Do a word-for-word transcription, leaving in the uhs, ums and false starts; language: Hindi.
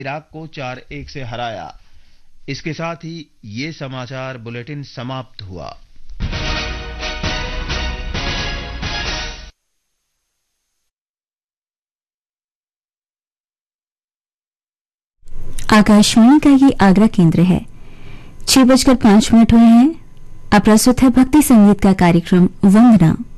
इराक को चार एक से हराया। इसके साथ ही ये समाचार बुलेटिन समाप्त हुआ। आकाशवाणी का ये आगरा केंद्र है। छह बजकर पांच मिनट हुए हैं। अब प्रस्तुत है भक्ति संगीत का कार्यक्रम वंदना।